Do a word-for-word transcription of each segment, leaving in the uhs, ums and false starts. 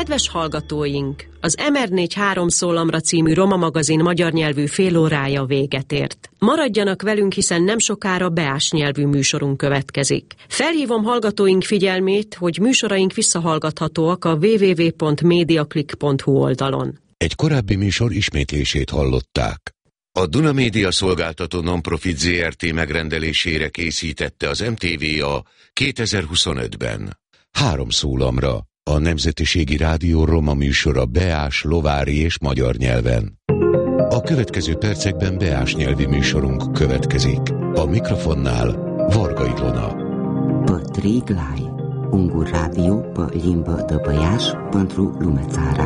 Kedves hallgatóink, az em er négy három szólamra című Roma magazin magyar nyelvű félórája véget ért. Maradjanak velünk, hiszen nem sokára beás nyelvű műsorunk következik. Felhívom hallgatóink figyelmét, hogy műsoraink visszahallgathatóak a double-u double-u double-u pont mediaclick pont hu oldalon. Egy korábbi műsor ismétlését hallották. A Duna Média szolgáltató Nonprofit zé er té megrendelésére készítette az em té vé a kétezer-huszonötben. Három szólamra. A Nemzetiségi Rádió roma műsora beás, lovári és magyar nyelven. A következő percekben beás nyelvi műsorunk következik. A mikrofonnál Varga Ilona. Pătriglai, un radio pe limbă de băiaș pentru lumea țara.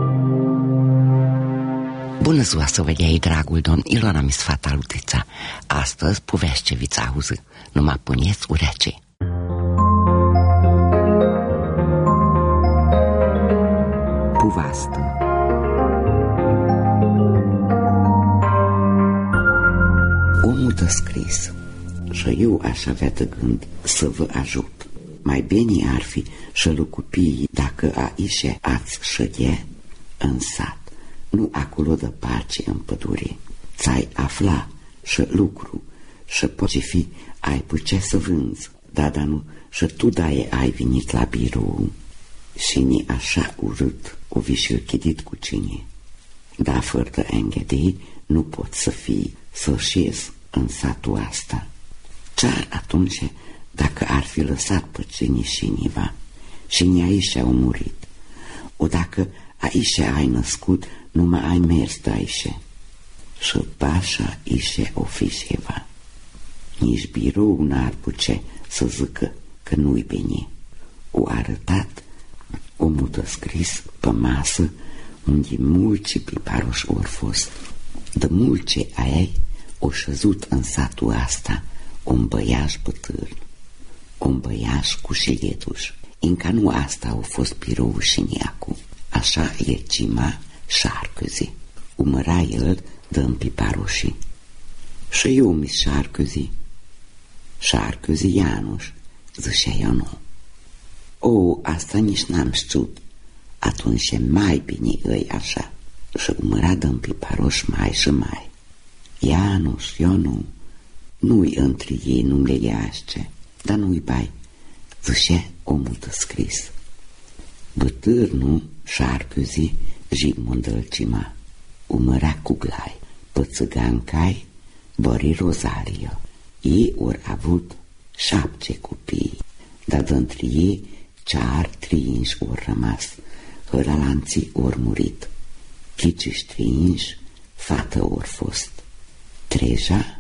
Bună ziua, săvădiai, dragul domn, Ilona mi sfata lutița. Astăzi, povești ce viți auzi, numai punieți urece. Povastă. Omul dă scris și eu aș avea de gând să vă ajut. Mai bine ar fi și lui copiii dacă aici ați șădie în sat, nu acolo de pace în pădure. Ți-ai afla și lucru și poți fi ai putea să vânzi, da, dar nu și tu daie ai venit la birou și ni așa urât o vișil chidit cu cine. Da, fără de înghedei nu pot să fii, să șezi în satul asta. Ce-ar atunci dacă ar fi lăsat pe cine și niva și ni aici au murit? O dacă aici ai născut, numai ai mers de aici. Și pașa aici o fi ceva. Nici birou n-ar putea să zică că nu-i bine. O arătat omul dă scris pe masă unde mulți piparoși ori fost. De mulți ai o șezut în satul asta un băiaș bătârn, un băiaș cu șiletuș. Încă nu asta au fost birou și niacu. Așa e cima șarcăzi. Umăra el dă-mi piparoșii. Și eu mi șarcăzi. Șarcăzi Ianuș, zicea eu nu. O, asta nici n-am știut. Atunci mai bine îi așa. Și umăra dă-mi piparoș mai și mai. Ianuș, eu nu. Nu-i între ei, nu-mi le iaște. Dar nu-i bai, zicea omul de scris. Bătârnul șarcăzi Zsigmond Dălcima umăra cu glai, pe țăgancai Bări Rozario. Ei ori avut șapte copii, dar dintre ei cear trinși ori rămas, hăralanții ori murit, chiciși trinși, fată ori fost. Treja,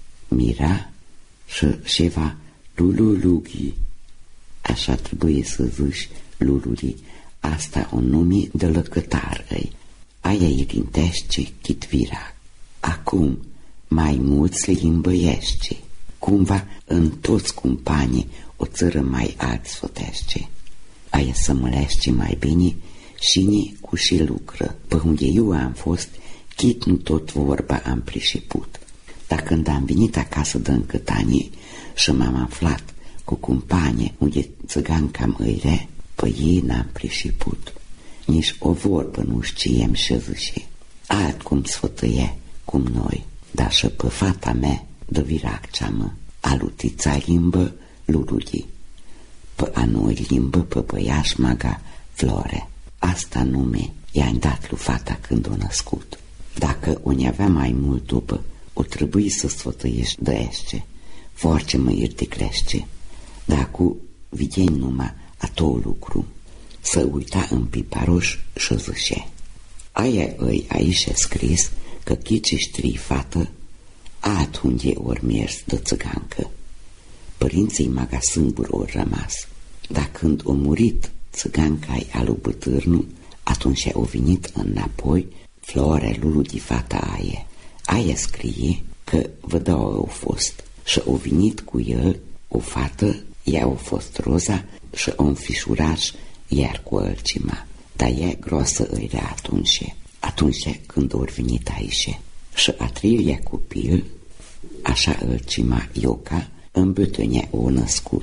Mira și ceva Lululughi. Așa trebuie să zici Lululi, asta o nume de lăcătar îi. Aia îi rintește chitvira. Acum mai mulți le îmbăiește. Cumva în toți cumpanii o țără mai alt sfotește. Aia să mălește mai bine și ni cu și lucră. Pe unde eu am fost, chit nu tot vorba am prișeput. Dar când am venit acasă de încătanie și m-am aflat cu cumpanie unde țăganca măire, pe ei n-am prișeput. Nici o vorbă nu știem și zice. Alt cum sfătăie, cum noi, dar și pe fata mea de viracea mă, alutița limbă Lululi, pe a noi limbă pe băiaș maga Flore. Asta nume i-a dat lui fata când o născut. Dacă o ne-avea mai mult după, o trebuie să sfătăiești de esce, force mă irte crește, dar cu videni numai a tot lucru, să uita în piparoș și zice. Aia îi aici scris că chiciși trei fată atunde ori mers de țăgancă. Părinții maga sâmbur ori rămas, dar când o murit țăganca-i alu bătârnu, atunci au venit înapoi Flore Lulu de fata aia. Aia scrie că vădău au fost și au venit cu el o fată, ea au fost Roza și un fișuraș iar cu Dălcima, dar ea grosă îi era atunci, atunci când ori venit aici. Și a treilea copil, așa Dălcima Ioca, îmbătânea o născut.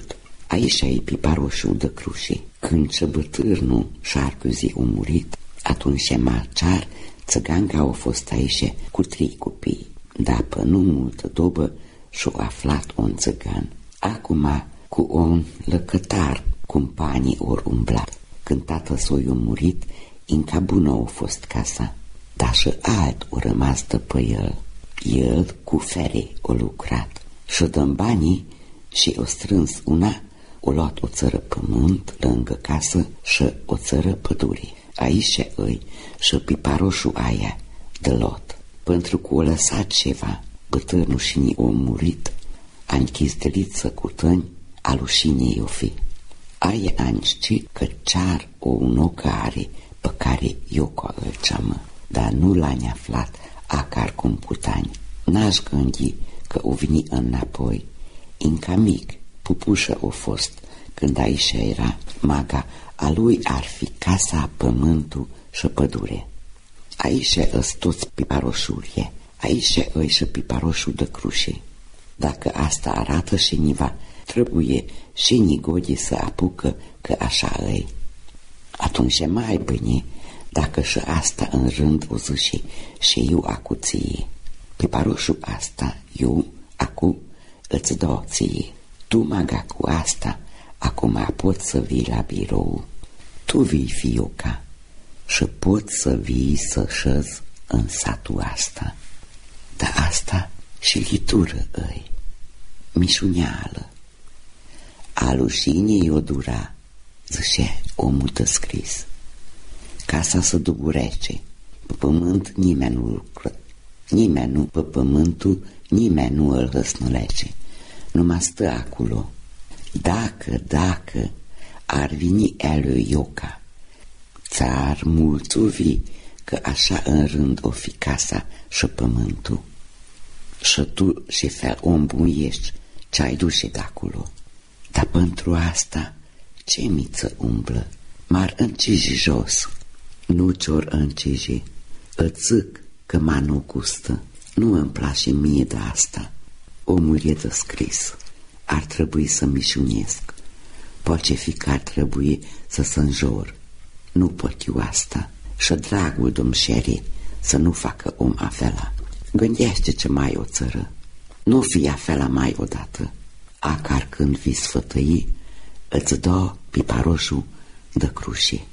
Aici e piparoșul de crușii. Când ce bătârnul șarcuzi a murit, atunci marciar țăganca a fost aici cu trei copii. Dar pe nu multă dobă și-o aflat un țăgan. Acum cu un lăcătar companii ori umblat. Când tatăl său i-a murit, încă bună a fost casa, dar și alt o rămas de pe el. El cu fere o lucrat și dăm banii și o strâns una, o luat o țără pământ lângă casă și o țără pădure. Aici îi și piparoșul aia de lot. Pentru că o lăsat ceva, bătânul și ni o murit, a închis deliță cu tăni, alușinii o fi. Aia a ști că cear o unocă are pe care Ioco îl ceamă, dar nu l-a aflat acar cum putani. N-aș gândi că o vini înapoi. Încă mic, pupușă o fost, când aici era maga, a lui ar fi casa, pământul și pădure. Aici îs toți piparoșurie, aici îi și piparoșul de crușii. Dacă asta arată și niva, trebuie și nigodi să apucă că așa îi. Atunci mai bine dacă și asta în rând o zici și eu acu ție. Piparoșul asta eu acu îți dau ție. Tu maga cu asta acum poți să vii la birou. Tu vii, fioca, și poți să vii să șezi în satul asta. Dar asta și litură îi, mișuneală. Alușinii o dura, zice omul de scris. Casa să dugurece, pe pământ nimeni nu lucră, nimeni nu pe pământul, nimeni nu îl hăsnulece, numai stă acolo. Dacă, dacă ar veni elui Ioca, ți-ar mulțuvi că așa în rând o fi casa și pământul. Și tu și fel om bun ești, ce-ai duce de acolo. Dar pentru asta ce miță umblă, m-ar înciji jos. Nu ți-or înciji, îți zic că m-a nu gustă. Nu îmi place mie de asta. Omul e de scris, ar trebui să mișunesc. Poate fi că ar trebui să se înjor. Nu pot eu asta. Și dragul domșerii să nu facă om afela. Gândește ce mai o țără. Nu fi afela mai odată. Acar când vii sfătăi, îți dă piparoșul de crușii.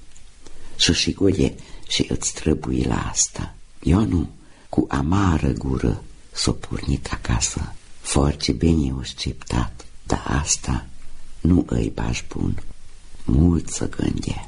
Și și goie și îți trebuie la asta. Eu nu, cu amară gură, s-o purnit acasă. Foarte bine o sceptat, dar asta nu îi bași bun. Mult să gânde.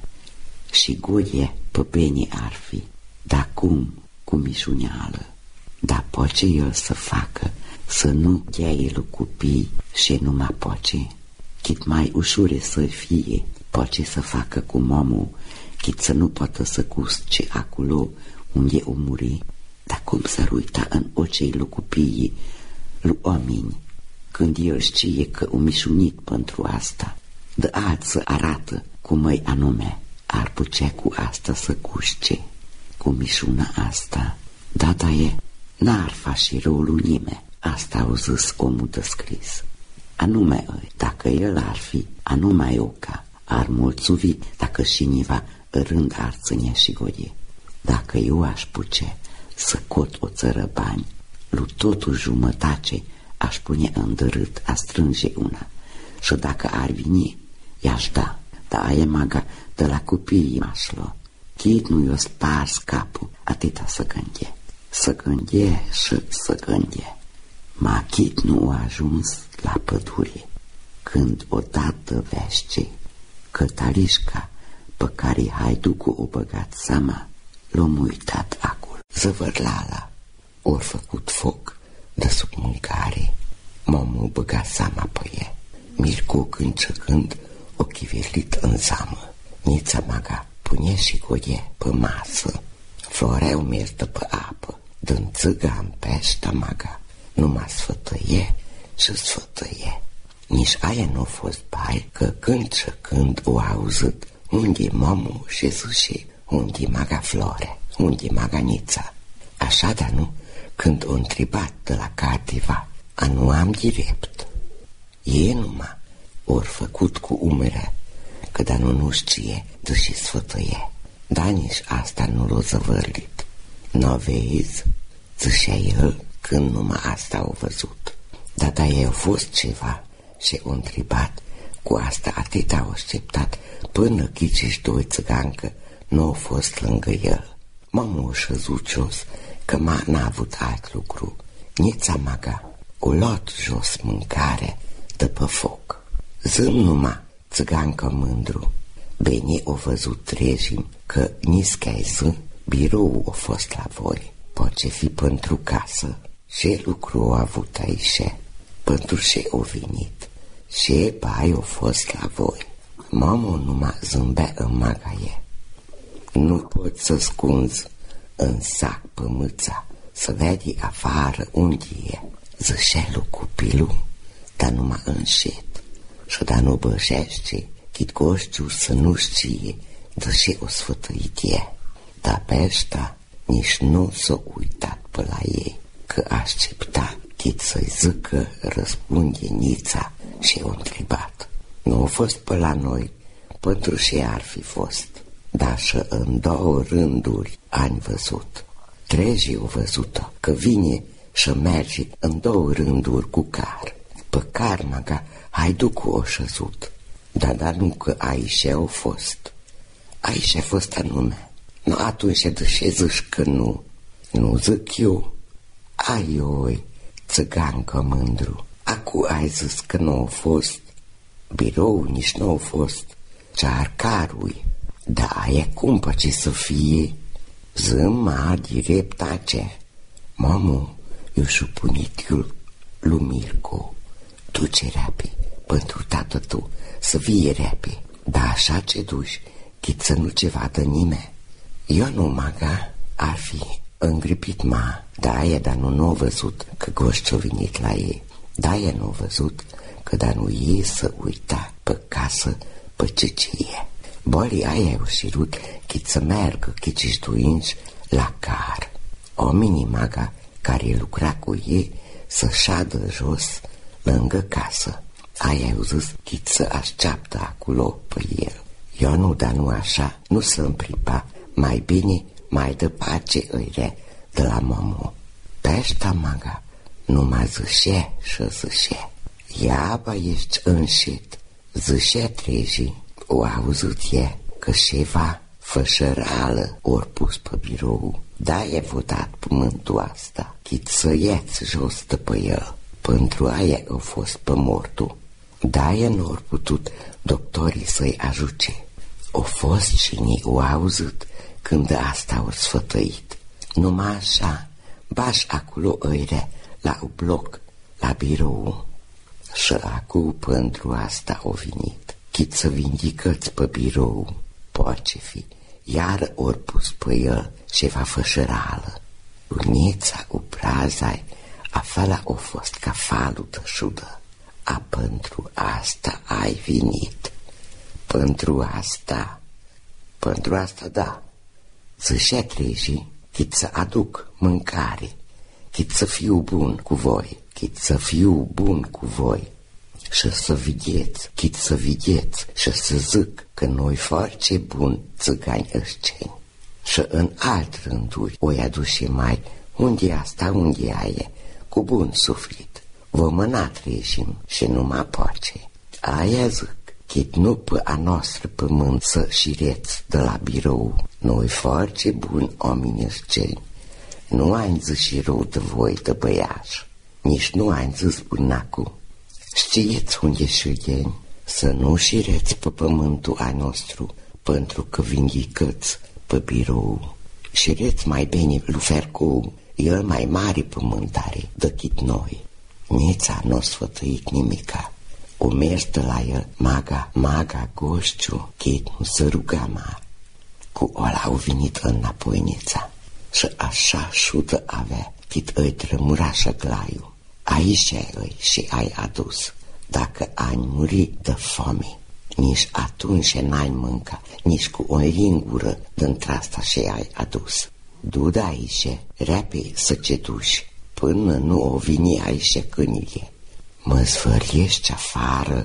Și goie pe bine ar fi, dar cum, cu mișuneală. Dar poate el să facă, să nu ghei lui copii și numai poate. Chit mai ușure să fie, poate să facă cu momul, chit să nu poată să gusce acolo unde o muri. Dar cum s-ar uita în ochii lui copiii, lui oameni, când el știe că o mișunit pentru asta, de alți să arată cum îi anume ar putea cu asta să gusce, cu mișuna asta. Data e, n-ar face rău lui nimeni, asta au zis omul de scris. Anume îi, dacă el ar fi, anume Ioca, ar mulțuvi dacă și niva rând ar ține și goie. Dacă eu aș putea să cot o țără bani, lui totul jumătace aș pune în dărât a strânge una. Și dacă ar veni, i-aș da, dar aia maga de la copiii m-aș lua. Chit nu i-o spars capul, atâta să gânde. Să gânde și să gânde. Ma chit nu a ajuns la pădure, când odată vește că talișca pe care haiducul o băgat seama, l-om uitat acolo. Zăvărlala ori făcut foc de sub mâncare, m-am băgat seama pe ea. Mircu când ce când o chivirlit în zamă. Nița maga pune și goie pe masă, floreu mertă pe apă, dând țâga în peșta maga, numai sfătăie și sfătăie. Nici aia nu a fost bai, că când și când o auzit unde momul și zice unde maga flore, unde maga nița. Așa, dar nu, când o întrebat de la cartiva, a nu am drept. E numai ori făcut cu umerea, că da nu nu știe, deși sfătăie. Dar nici asta nu l-o zăvărlit. N-o vezi, zicea el când numai asta au văzut. Dar da ei au fost ceva și au întrebat, cu asta atât au așteptat până ghicești doi țigancă nu au fost lângă el. M-am șăzut jos că m-a n-a avut alt lucru. Nița maga o luat jos mâncare de pe foc. Zâm numai țigancă mândru. Bine o văzut trejim că nisca-i zi, birou a fost la voi. Poate fi pentru casă. Ce lucru a avut aici? Pentru ce o venit? Ce bai a fost la voi? Mamă numai zâmbea în magaie. Nu poți să scunzi în sac pămâța, să vedi afară unde e. Zășea lui copilul, dar numai înșet. Și dar nu bășește, chit goștiul să nu știe de ce o sfătăit e. Dar pe ăștia nici nu s-o uitat pe la ei, că aștepta chit să-i zică răspunde Nița și o întrebat. Nu a fost pe la noi, pentru ce ar fi fost, dar și în două rânduri ani văzut. Trejii o văzută că vine și merge în două rânduri cu car. Pe car maga haiducul o șăzut, dar dar nu că aici au fost. Aici a fost anume. Nu atunci de ce zici că nu? Nu zic eu. Ai oi, țigancă mândru, acu ai zis că nu a fost. Birou nici nu a fost. Ce-ar carui. Da, aia cum poate să fie? Zâma direct ace. Mamu, eu și punichiul lui Mircu. Tu ce rapi, pentru tată tu, să vie rapi. Da, așa ce duci, chit să nu ce vadă nimeni. Eu nu, maga, ar fi îngripit ma. Da, aia, dar nu n-o văzut că goști-o venit la ei. Da, aia n-o văzut că da nu ei să uita pe casă pe ce ce e. Bolii aia au șirut chit să meargă chiciși duinci la car. Oamenii maga care lucra cu ei să șadă jos lângă casă. Aia au zis chit să așteaptă acolo pe el. Eu nu, dar nu așa, nu să împripa, mai bine mai departe îire de la mămu. Pe ăștia maga numai zâșe și zâșe. Ia ba ești înșit, zâșe trejii. O auzit e că ceva fășărală ori pus pe birou. Da, e votat pământul asta, chit să ieți jos de pe el. Pentru aia a fost pe mortul. Da, e n-or putut doctorii să-i ajute. O fost cine o auzit când asta ori sfătăit. Numai așa, bași acolo îire la un bloc, la birou. Și acum pentru asta o venit. Chit să vindicați pe birou, poate fi, iar ori pus pe el ceva fășărală. Unița cu prazai, afala o fost ca falul de șudă. A pentru asta ai venit. Pentru asta, pentru asta da. Zășea trejii, chit să aduc mâncare, chit să fiu bun cu voi, chit să fiu bun cu voi. Și să vedeți, chit să vedeți și să zic că noi foarte buni țigani ășceni. Și în alt rânduri o aduce mai, unde asta, unde aia, cu bun suflet. Vă mâna trejim și nu mă poate. Aia zic, chit nu pe a noastră pământ să șireți de la birou. Noi foarte buni oameni ășceni. Nu am zis și rău de voi, de băiași, nici nu am zis bunacul. Știți unde șuieni? Să nu șireți pe pământul a nostru, pentru că vindicăți pe birou. Șireți mai bine lui Fercu, el mai mare pământare decât noi. Nița n-o sfătăit nimica. O mers de la el, maga, maga, goșciu, chit nu se ruga ma. Cu ăla au venit înapoi Nița. Și așa șudă avea, chit îi trămura șăglaiul. Aici ai și ai adus. Dacă ai muri de foame, nici atunci n-ai mânca, nici cu o lingură dintr-asta și ai adus. Du-de aici, repede să ce duci, până nu o vine aici câinile. Mă zvăriești afară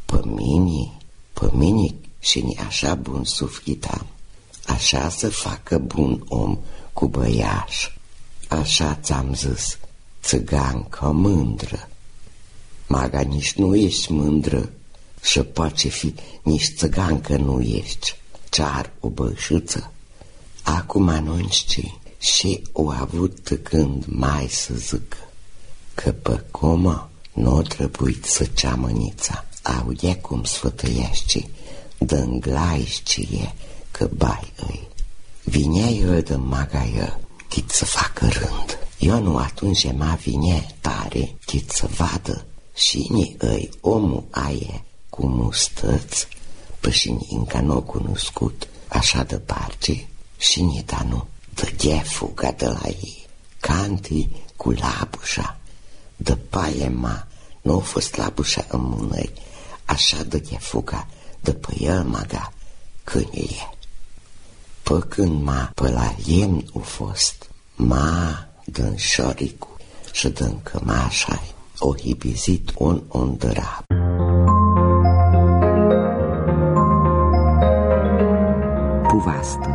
Pe mine, pe mine și ni așa bun suflitam, așa să facă bun om cu băiaș. Așa ți-am zis, țigancă mândră. Maga, nici nu ești mândră și poate fi nici țigancă nu ești, cear o bășuță. Acum nu știi și o avut când mai să zică că pe comă nu trebuie să ceamănița. Aude cum sfătăiești, dă-nglaișcie că bai îi. Vine el de maga el, chit să facă rând. Eu nu atunci ma vine tare, chit să vadă și ni îi omul aie cu mustăți, pă și ni încă n-o cunoscut așa de parte și ni da nu dădea fuga de la ei. Canti cu labușa, de paie ma, nu a fost labușa în mânări, așa dădea fuga de pe el maga când e. Pă când ma pe la lemn u fost, ma dă-n șoricu și dă-n cămașa o hibizit un ondărab. Puvastă.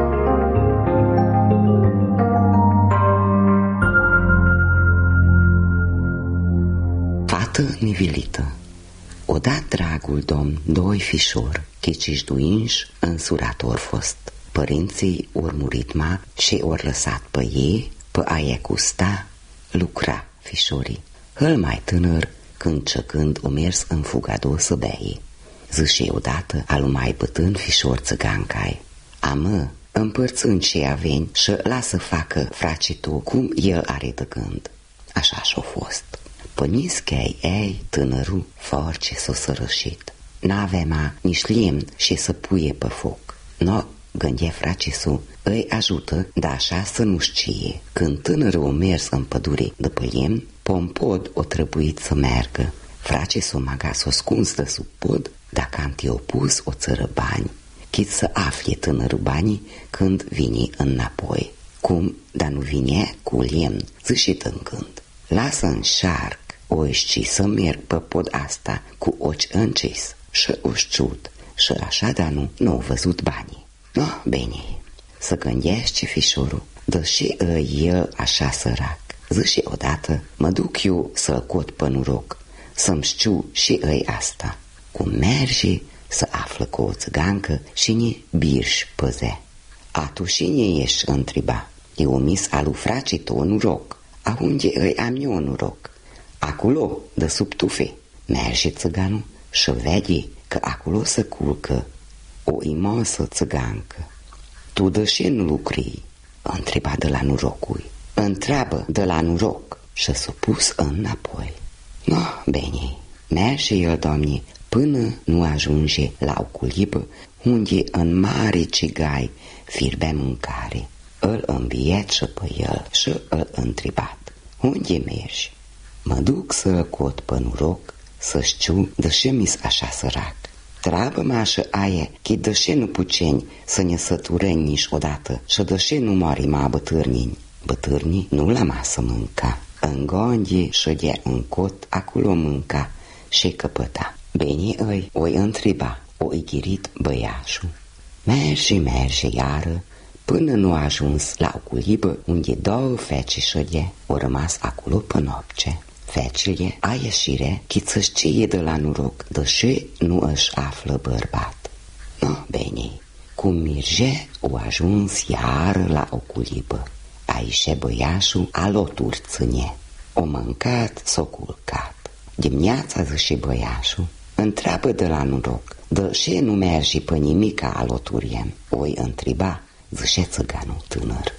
Fată nivilită. Odat dragul domn doi fișor, chiciși duinși însurat or fost. Părinții ori murit ma și ori lăsat pe ei, pe aia cu sta, lucra fișorii. Îl mai tânăr, când căcând o mers în fuga două să bei. Zice odată alu mai bătân fișor țăgancai: amă, împărțând ce aveni și lasă facă fraci tu cum el are de gând. Așa și-o fost. Pănischei ei tânărul force s-o sărășit. N-avea nici lemn și să puie pe foc. No, gândea fracisul, îi ajută, dar așa să nu știe. Când tânărul o mers în pădure după lemn, pompod o trebuit să meargă. Fracisul maga s-o scuns de sub pod, dacă am te opus o țără bani. Chit să afle tânărul banii când vine înapoi. Cum, dar nu vine cu lemn, zâșit în gând. Lasă în șarc oști să merg pe pod asta cu ochi încis și oșciut și așa, dar nu, nu-au văzut banii. No, bine, să gândești fișorul, dă și el așa sărac. Zice odată, mă duc eu să-l cot pe noroc, să-mi știu și îi asta. Cum merge să află cu o țigancă și ni birși păze. Atu și ni ești întreba, eu mis alu fracii tu noroc, ahunde îi am eu noroc. Acolo, de sub tufe, merge țiganul și vede că acolo se culcă o imensă țigancă. Tu de ce nu lucri? Întreba de la norocui. Întreabă de la noroc și s-a pus înapoi. No, bine, merge el, doamne, până nu ajunge la o culibă unde în mare cigai fierbea mâncare. Îl înviet și pe el și îl întrebat: unde mergi? Mă duc să-l cot pe noroc, să știu de ce mis așa sărac. Treabă-mă așa aia, că de ce nu puceni să ne sătureni nici odată și de ce nu mori ma bătârnii? Bătârnii nu la masă mânca. În gondie ședea în cot, acolo mânca și căpăta. Bine îi, o-i întreba, o-i ghirit băiașul. Merge, merge iară, până nu a ajuns la o culibă unde două fece ședea, o rămas acolo pe noapte. Fecile a ieșire, chit să știe de la noroc, deși nu își află bărbat. No, bine, cum merge, o ajuns iară la o culibă. Aici băiașul aloturi ține. O mâncat, s-o culcat. Dimineața zice băiașul, întreabă de la noroc, de ce nu mergi pe nimica aloturiem? O-i întreba, zice țiganul tânăr.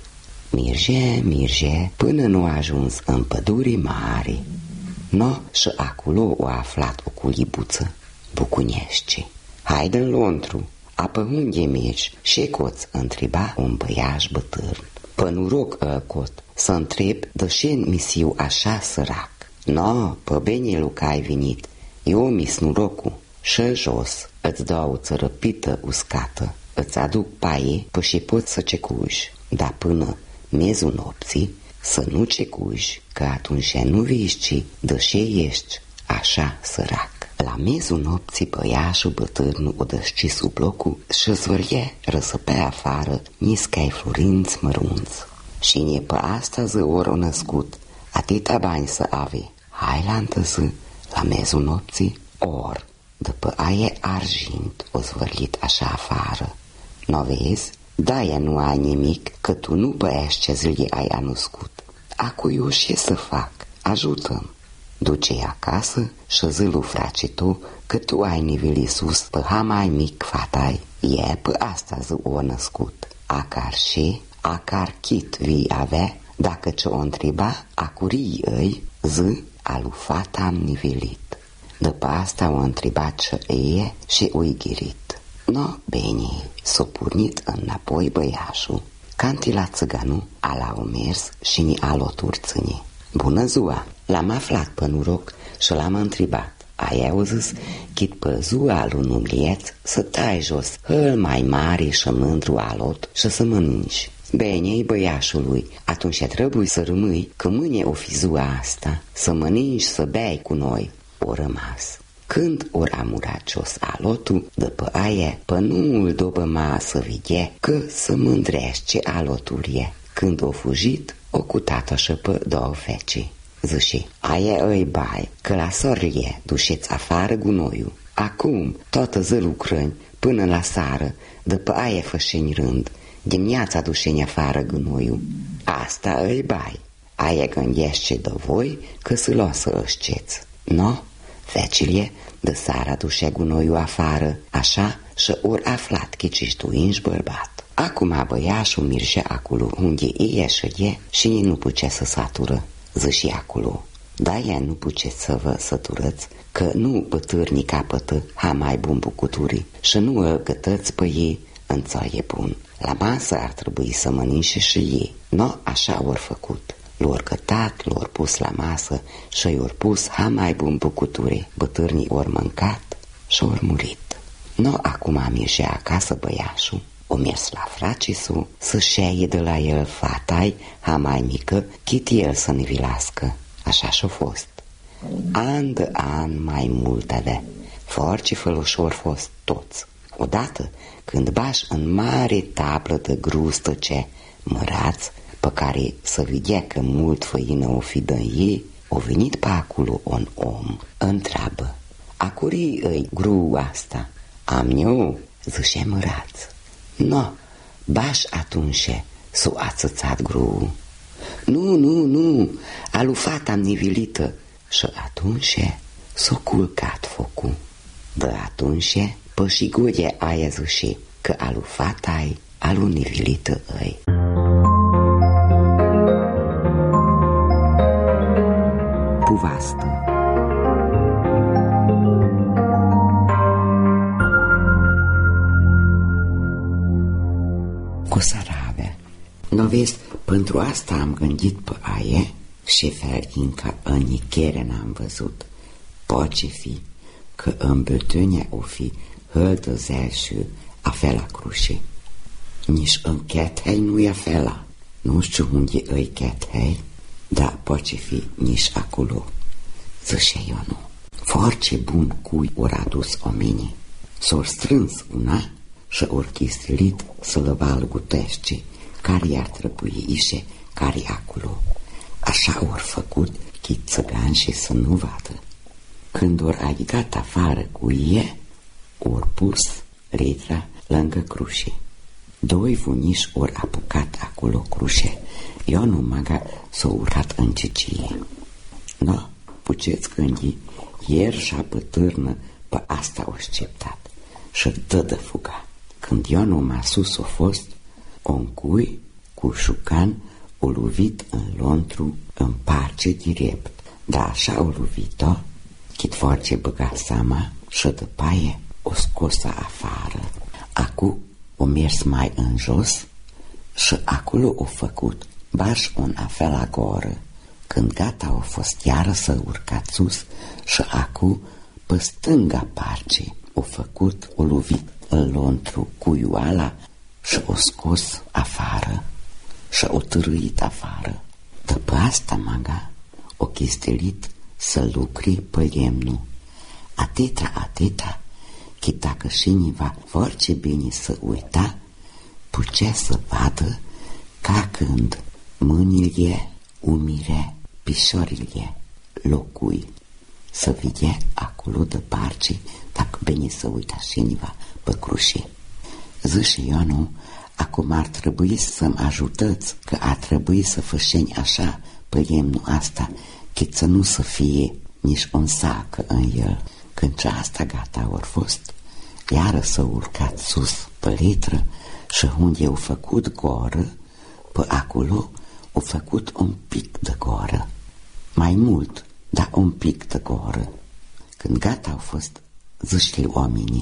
Mirge, mirge, până nu a ajuns în pădure mare. No, și acolo o aflat o culibuță. Bucunești. Haide-n lontru, apă unde mergi? Și coț întreba un băiaș bătârn. Pă noroc îl cot, să întreb de ce misiu așa sărac. No, pe bine lu că ai venit, eu mis norocul și jos îți dau o țărăpită uscată, îți aduc paie pă și poți să cecuși, dar până mezul nopții să nu cecuși, că atunci nu viști de ce ești așa sărac. La mezul nopții băiașul bătârnul o dăsci sub blocul și zvârlie răsăpea afară niscai florinți mărunți. Și ne pe asta zi ori o născut, atâta bani să ave. Hai la întâzi, la mezul nopții, or, după aia argint o zvârlit așa afară. N-o vezi? Da-ia nu ai nimic, că tu nu băiești ce zile ai anuscut. Acu eu ce să fac? Ajută-mi. Duce-i acasă și zi lui frace tu că tu ai niveli sus pe ha mai mic fatai. E pe asta zi o născut. Acar și, acar chit vii avea, dacă ce-o întreba, acurii ei, zi alu fata am nivelit. După asta o întrebat și ei și o-i ghirit. No, bine, s-o purnit înapoi băiașul. Canti la țăganu, ala o mers și ni aloturi țâne. Bună ziua! L-am aflat pe noroc și l-am întrebat. Aia au zis, chit pe ziua lui numlieț să tai jos hăl mai mare și mândru alot și să mănânci. Bine-i băiașului, atunci trebuie să rămâi că mâine o fi ziua asta, să mănânci, să bei cu noi. O rămas. Când ori amurat jos alotul, după aia, pe nu îl dobă ma să vidie că să mândrește alotul e. Când o fugit, o cu tată și pe două fece. Zice, aia îi bai, că la sorlie dușeți afară gunoiul. Acum, toată zi lucrâni, până la sară, după aia fășeni rând, dimineața dușeni afară gunoiul. Asta îi bai. Aia gândește de voi că să lasă ășceți. No, fecile, de sara dușea gunoiul afară, așa și ori aflat că ci tu inși bărbat. Acum băiașul mirșea acolo unde e șăie și nu pucea să satură. Ziși acolo, da ea nu puceți să vă săturăți, că nu bătârni capătă ha mai bun bucuturii și nu îl gătăți pe ei în țaie bun. La masă ar trebui să mănânce și ei. No, așa ori făcut. L-or gătat, l-or pus la masă și i-or pus ha mai bun bucuturii. Bătârnii ori mâncat și ori murit. No, acum am ieșit acasă băiașul. O mers la fracisu să-și iaie de la el fatai, ha mai mică, chit el să ne vilască. Așa și-a fost. An de an mai mult avea. Forci fălușori fost toți. Odată, când baș în mare tablă de grustă ce mărați, pe care să vedea că mult făină o fi dă ei, o venit pe acolo un om. Întreabă, acurii îi gru asta? Am eu, zice mărați. No, baș atunci s-o ațățat gruu. Nu, nu, nu, alu fata am nivilită. Și atunci s-o culcat focul. De atunci pășiguie aia zice că alu fata-i alu nivilită îi. Puvastă. Cosarave. No vezi, pentru asta am gândit pe aie și fel încă în nichere n-am văzut. Poate fi că în bătânia o fi hăldă zel și afela crușe. Nici în chethei nu e afela. Nu știu unde îi chethei, dar poate fi nici acolo. Zice eu nu. Foarte bun cui ori adus omenii. S-or strâns una și ori chistilit să le valgutește care i-ar trebui ișe, care acolo. Așa ori făcut chit țăgan și să nu vadă. Când ori agigat afară cu ie, ori pus letra lângă crușe. Doi vuniși ori apucat acolo crușe. Eu nu maga s-o urcat în cecie. No, puceți gândi, ieri și-a bătârnă pe asta o sceptat și dă de fuga. Când eu nu m-a sus o fost, un cui cu șucan o lovit în lontru în parce direct, dar așa o lovit-o, chit foarte băga seama și după aia o scosă afară. Acu o mers mai în jos și acolo o făcut baș un afel la goră. Când gata a fost iară să urcat sus și acu pe stânga parce o făcut o lovit în lontru cu ioala și o scos afară și o târâit afară. După asta maga o chistelit să lucri pe lemnul. atâta, atâta, că dacă cineva foarte bine să uita, putea să vadă ca când mâinile, umire, pișorile locui, să vedea acolo de parce, dacă bine să uita cineva pe cruce. Zice Ioanu, acum ar trebui să-mi ajutați, că ar trebui să fășeni așa pe iemnul asta, cât să nu să fie nici un sacă în el. Când ce asta gata ori fost, iară s-a urcat sus pe litră și unde au făcut goră, pe acolo au făcut un pic de goră. Mai mult, dar un pic de goră. Când gata au fost, zice oamenii,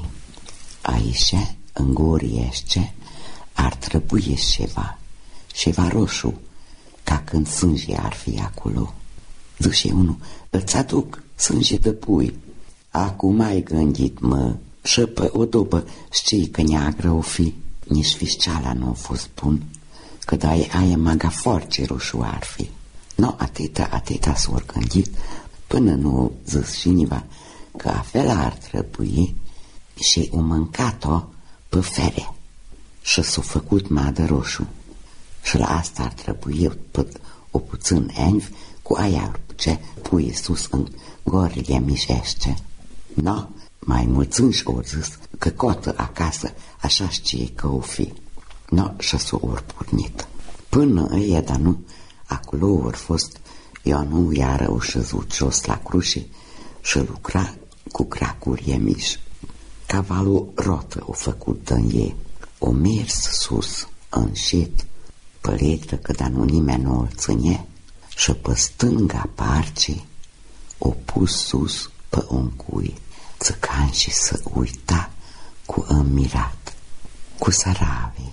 aici, în goriește, ar trebui ceva, ceva roșu, ca când sânge ar fi acolo. Zice unul, îți aduc sânge de pui. Acum ai gândit, mă, și pe o dobă știi că neagră o fi, nici fisceala nu a fost bun, că de aia maga foarte roșu ar fi. No, atâta, atâta s-a gândit, până nu a zis cineva că afela ar trebui și o mâncat-o pe fere și s-a făcut madă roșu. Și la asta ar trebui o puțin envi, cu aia ce pui sus în gorile mișește. No, mai mulțini ori zis că cotă acasă, așa știe că o fi. No, și s-o ori pornit. Până ăia, dar nu, acolo ori fost, Ioanu iară o șezut jos la cruce și lucra cu cracurie mici. Cavalul rotă o făcut din ei, o mers sus, înșit, pe letră, că dar nu nimeni nu o ține, și pe stânga parce o pus sus pe un cui, țăcan și să uita cu înmirat, cu săravii.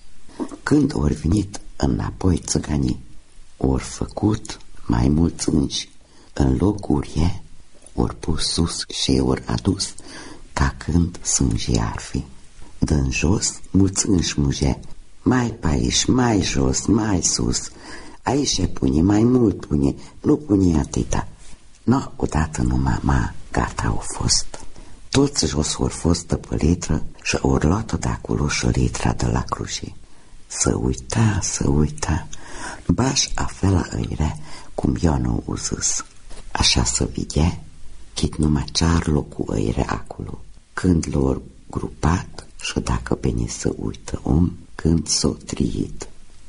Când ori venit înapoi țăganii, ori făcut mai mulți înci, în locuri ori pus sus și ori adus, ca când sânge ar fi. Dând jos, mulți înci muge, mai pe aici, mai jos, mai sus, aici pune, mai mult pune, nu pune atâta. No, odată numai ma, gata au fost. Toți jos ori fost de pe litră și ori luat-o de acolo și litra de la cruce. Să uita, să uita, baș afela îire, cum Ioanu o zis. Așa să vedea, chit numai ce-ar locu îire acolo. Când l-or grupat și dacă bine să uită om, când s-o triit.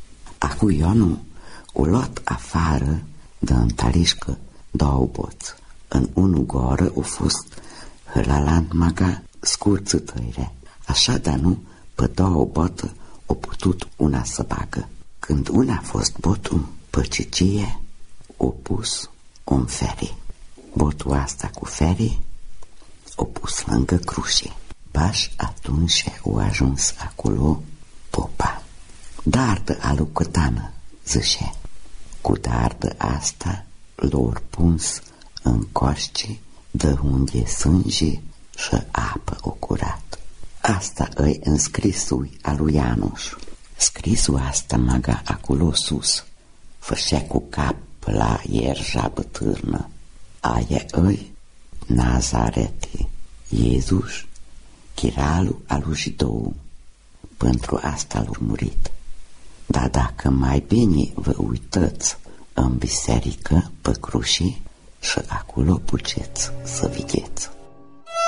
Acu Ioanu o luat afară de întalișcă două boți. În unu goră o fost hălalant maga scurță tăire. Așa, dar nu, pe două botă o putut una să bagă. Când una a fost botul, pe cicie, o pus un feri. Botul asta cu feri o pus lângă cruce. Baș atunci o ajuns acolo popa. Dardă alucătană, zice. Cu dardă asta l-or puns în coșci de unde sânge și apă o curat. Asta îi înscrisul a lui Ianuș. Scrisul asta maga acolo sus, fășea cu cap la ierja bătârnă. Aia îi Nazareti, Iezus, chiralul al lui Jidou. Pentru asta l-a murit. Dar dacă mai bine vă uitați în biserică pe cruce, și acolo puteți să vedeți.